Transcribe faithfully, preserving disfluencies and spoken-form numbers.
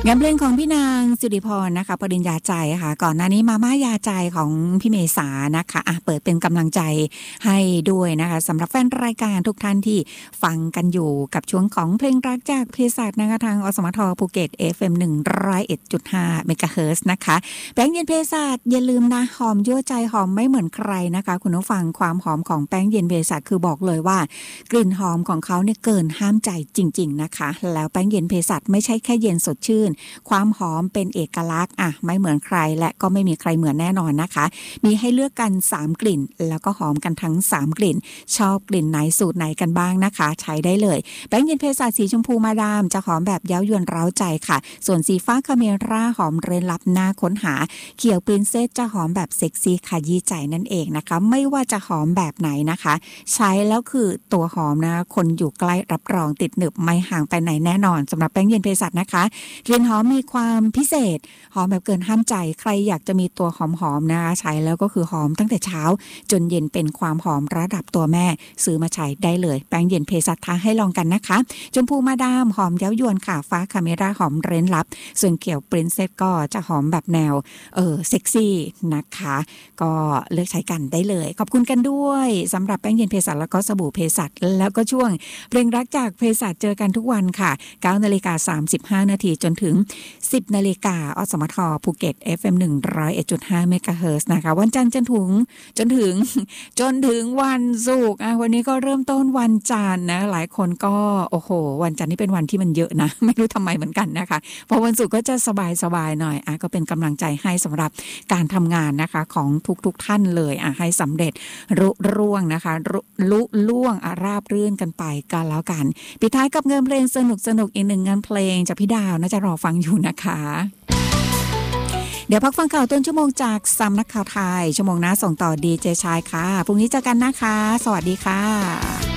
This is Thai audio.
งานเพลงของพี่นางสิริพรนะคะปริญญาใจค่ะก่อนหน้านี้มาม่ายาใจของพี่เมษานะคะอ่ะเปิดเป็นกำลังใจให้ด้วยนะคะสำหรับแฟนรายการทุกท่านที่ฟังกันอยู่กับช่วงของเพลงรักจากเภสัชนะคะทางอสมทภูเก็ต เอฟ เอ็ม หนึ่งร้อยเอ็ดจุดห้า เมกะเฮิรตซ์นะคะแป้งเย็นเภสัชอย่าลืมนะหอมยั่วใจหอมไม่เหมือนใครนะคะคุณผู้ฟังความหอมของแป้งเย็นเภสัชคือบอกเลยว่ากลิ่นหอมของเขาเนี่ยเกินห้ามใจจริงๆนะคะแล้วแป้งเย็นเภสัชไม่ใช่แค่เย็นสดชื่นความหอมเป็นเอกลักษณ์อ่ะไม่เหมือนใครและก็ไม่มีใครเหมือนแน่นอนนะคะมีให้เลือกกันสามกลิ่นแล้วก็หอมกันทั้งสามกลิ่นชอบกลิ่นไหนสูตรไหนกันบ้างนะคะใช้ได้เลยแป้งเย็นเภสัชสีชมพูมาดามจะหอมแบบเย้ายวนเร้าใจค่ะส่วนสีฟ้าคาเมราหอมเร้นลับน่าค้นหาเขียวปรินเซสจะหอมแบบเซ็กซี่ขยี้ใจนั่นเองนะคะไม่ว่าจะหอมแบบไหนนะคะใช้แล้วคือตัวหอมนะคนอยู่ใกล้รับรองติดหนึบไม่ห่างไปไหนแน่นอนสำหรับแป้งเย็นเภสัชนะคะกลิ่นหอมมีความพิเศษหอมแบบเกินห้ามใจใครอยากจะมีตัวหอมๆนะคะใช้แล้วก็คือหอมตั้งแต่เช้าจนเย็นเป็นความหอมระดับตัวแม่ซื้อมาใช้ได้เลยแป้งเย็นเภสัชท้าให้ลองกันนะคะชมพูมาดามหอมเย้ายวนค่ะฟ้าคาเมราหอมเร้นลับส่วนเขียวปรินเซสก็จะหอมแบบแนวเออเซ็กซี่นะคะก็เลือกใช้กันได้เลยขอบคุณกันด้วยสำหรับแป้งเย็นเภสัชแล้วก็สบู่เภสัชแล้วก็ช่วงเพลงรักจากเภสัชเจอกันทุกวันค่ะ เก้านาฬิกาสามสิบห้านาทีจนถึงสิบนาฬิกาอสมทภูเก็ต เอฟ เอ็ม หนึ่งร้อยเอ็ดจุดห้า เมกะเฮิรตซ์นะคะวันจันทร์จนถึงจนถึงจนถึงวันศุกร์อ่ะวันนี้ก็เริ่มต้นวันจันทร์นะหลายคนก็โอ้โหวันจันทร์นี่เป็นวันที่มันเยอะนะไม่รู้ทำไมเหมือนกันนะคะพอวันศุกร์ก็จะสบายๆหน่อยอ่ะก็เป็นกำลังใจให้สำหรับการทำงานนะคะของทุกๆท่านเลยอ่ะให้สำเร็จรุร่วงนะคะลุล่วงอาราบรื่นกันไปกันแล้วกันปิดท้ายกับเงินเพลงสนุกสนุกอีกหนึ่งงานเพลงจากพี่ดาวน่าจะรอฟังอยู่นะคะเดี๋ยวพักฟังข่าวต้นชั่วโมงจากสำนักข่าวไทยชั่วโมงหน้าส่งต่อดีเจชายค่ะพรุ่งนี้เจอกันนะคะสวัสดีค่ะ